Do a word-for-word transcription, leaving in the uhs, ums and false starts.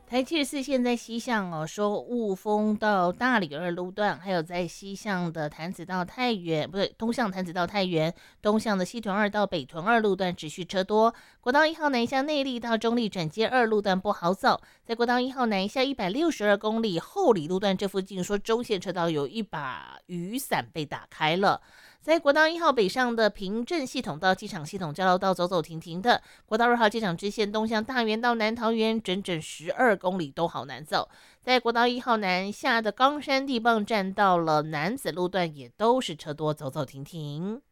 台七十四线在西向哦，说雾峰到大理二路段，还有在西向的潭子到太原，不对，东向潭子到太原，东向的西屯二到北屯二路段持续车多。国道一号南向内坜到中立转接二路段不好走，在国道一号南下一百六十二公里后里路段这附近，说中线车道有一把雨伞被打开了。在国道一号北上的平镇系统到机场系统交流道走走停停的，国道二号机场支线东向大园到南桃园整整十二公里都好难走。在国道一号南下的冈山地磅站到了南子路段也都是车多走走停停。